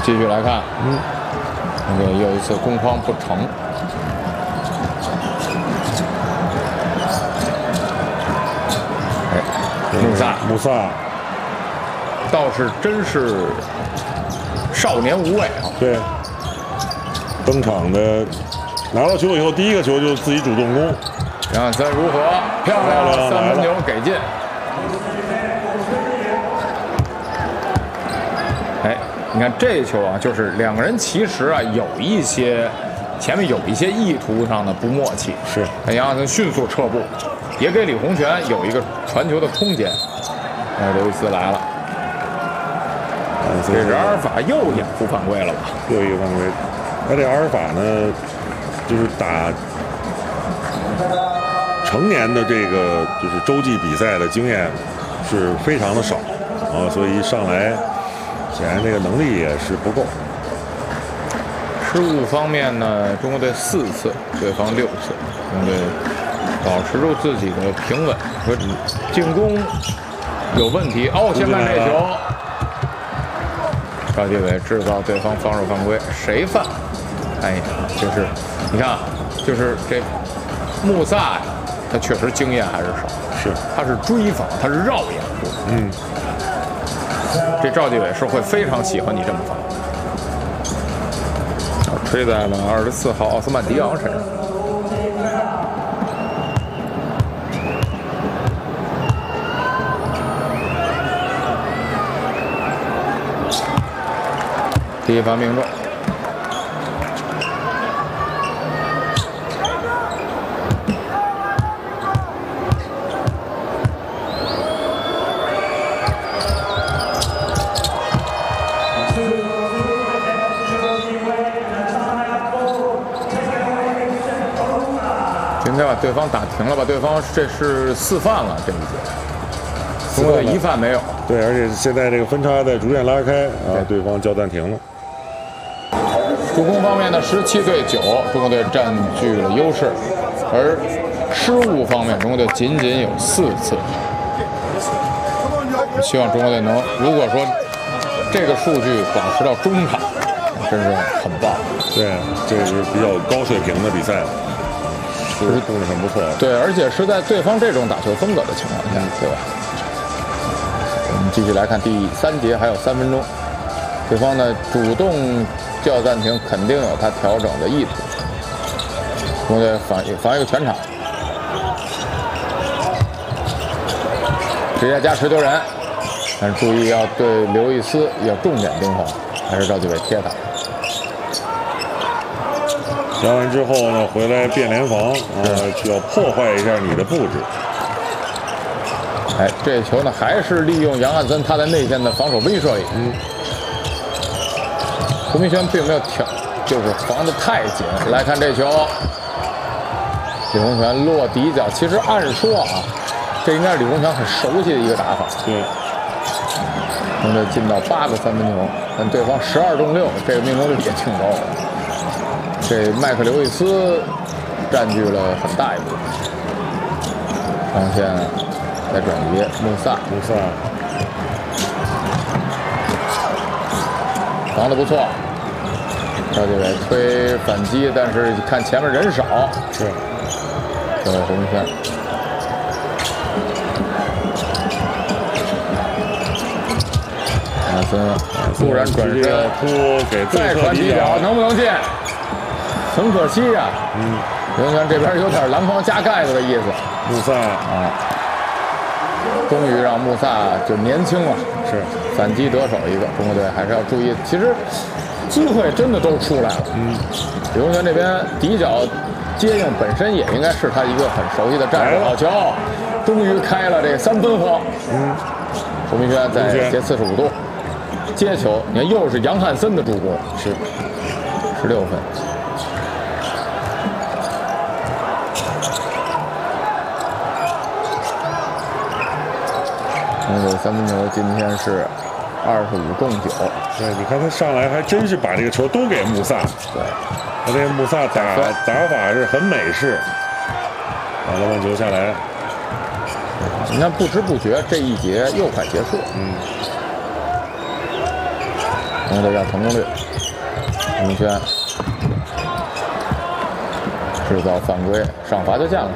继续来看，那个又一次攻框不成。哎，穆萨倒是真是少年无畏啊！ 对，登场的拿到球以后，第一个球就自己主动攻。 杨汉森如何？漂亮，3分球给进。哎，你看这球啊，就是两个人其实啊有一些前面有一些意图上的不默契。 是， 杨汉森迅速撤步，也给李洪权有一个传球的空间。哎，刘易斯来了。这是阿尔法又掩护犯规了吧？ 又一个犯规。他这阿尔法呢，就是打成年的这个就是洲际比赛的经验是非常的少啊，所以一上来显然这个能力也是不够。 失误方面呢，中国队4次，对方6次，中国队保持住自己的平稳和进攻有问题。哦，先看这球。赵继伟制造对方防守犯规，谁犯？看一眼，就是你看，就是这穆萨呀，他确实经验还是少， 是， 他是追防，他是绕掩护。这赵继伟是会非常喜欢你这么防。吹在了24号奥斯曼迪昂身上。第一发命中。应该把对方打停了吧？对方这是4犯了，这一节，中国队1犯没有。 对，而且现在这个分差在逐渐拉开啊，对方叫暂停了。 助攻方面呢，17对9，中国队占据了优势，而失误方面，中国队仅有4次。希望中国队能，如果说这个数据保持到中场，真是很棒。 对，这是比较高水平的比赛了。其实控制很不错。 对，而且是在对方这种打球风格的情况下，对吧？我们继续来看第3节，还有3分钟。对方呢主动叫暂停，肯定有他调整的意图。中国队防一个全场，直接加持丢人，但是注意要对刘易斯要重点盯防，还是赵继伟贴他。 加完之后呢，回来变联防需要破坏一下你的布置。 哎，这球呢还是利用杨汉森他在内线的防守威慑力。胡明轩并没有就是防得太紧。来看这球，李洪权落底角，其实按说啊，这应该是李洪权很熟悉的一个打法。 对， 中队进到8个3分球，但对方12中6，这个命中率也挺高的。这麦克刘易斯占据了很大一部分。上线再转移，穆萨防得不错。赵继伟推反击，但是看前面人少， 是这位胡明轩。亚森突然转身突给再传底角，能不能进？很可惜呀。胡明轩这边有点篮筐加盖子的意思。 穆萨啊，终于让穆萨就年轻了， 是反击得手一个。中国队还是要注意，其实机会真的都出来了。李洪权这边底角接应本身也应该是他一个很熟悉的战术。好球，终于开了这3分荒。胡明轩在斜45度接球，你看又是杨汉森的助攻，是16分。中国队3分球今天是25中9。 对，你看他上来还真是把这个球都给穆萨。 对， 他这个穆萨打法是很美式，打了棒球下来。 你看不知不觉这一节又快结束。 红队要成功率，洪轩制造犯规，上罚就见了。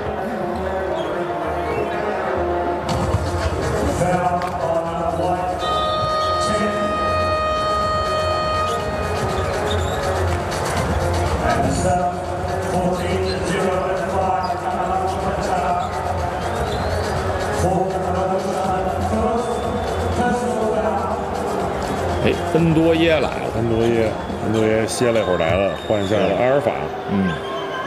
恩多耶来了， 恩多耶歇了一会儿来了，换下了阿尔法。 嗯。